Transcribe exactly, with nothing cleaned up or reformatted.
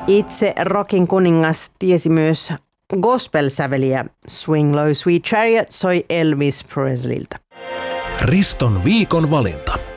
Itse rockin kuningas tiesi myös gospel-säveliä. Swing Low Sweet Chariot soi Elvis Presleyltä. Riston viikon valinta.